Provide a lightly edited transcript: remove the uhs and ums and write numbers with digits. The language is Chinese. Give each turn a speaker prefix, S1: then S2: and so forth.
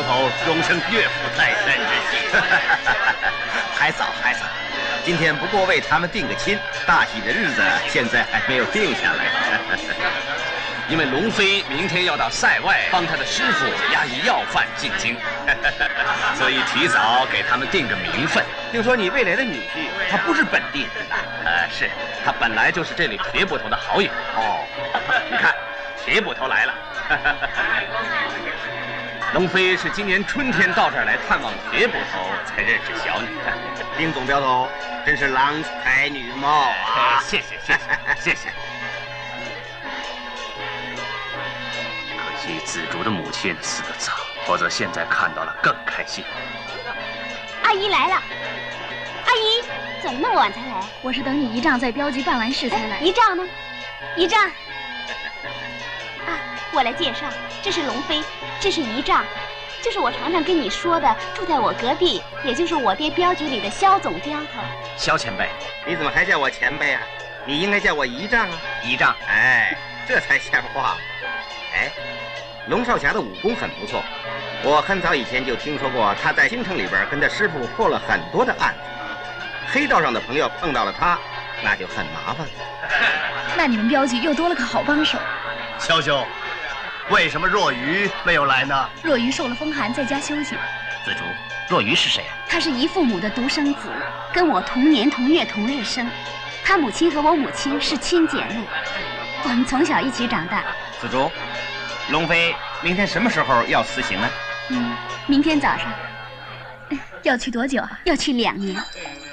S1: 头终生岳父在身之喜。
S2: 还早还早，今天不过为他们定个亲，大喜的日子现在还没有定下来。
S1: 因为龙飞明天要到塞外帮他的师傅押一要犯进京，所以提早给他们定个名分。
S2: 听说你未来的女婿他不是本地人呐？
S1: 是他本来就是这里铁捕头的好友。
S2: 哦，
S1: 你看，铁捕头来了。龙飞是今年春天到这儿来探望铁捕头才认识小女的。
S2: 丁总镖头真是郎才女貌啊！
S1: 谢谢谢谢谢谢。可惜紫竹的母亲死得早，否则现在看到了更开心。
S3: 阿姨来了，阿姨怎么那么晚才来？
S4: 我是等你姨丈在镖局办完事才来。
S3: 姨丈呢？姨丈。啊，我来介绍，这是龙飞，这是姨丈，就是我常常跟你说的，住在我隔壁，也就是我爹镖局里的肖总镖头。
S1: 肖前辈，
S2: 你怎么还叫我前辈啊？你应该叫我姨丈啊。
S1: 姨丈，
S2: 哎，这才像话。哎，龙少侠的武功很不错，我很早以前就听说过他在京城里边跟他师傅破了很多的案子，黑道上的朋友碰到了他，那就很麻烦了。
S4: 那你们镖局又多了个好帮手。
S5: 肖兄，为什么若愚没有来呢？
S4: 若愚受了风寒，在家休息。
S5: 紫竹，若愚是谁啊？
S4: 他是姨父母的独生子，跟我同年同月同日生。他母亲和我母亲是亲姐妹，我们从小一起长大。
S2: 紫竹，龙飞明天什么时候要辞行呢？
S4: 明天早上。要去多久啊？要去2年。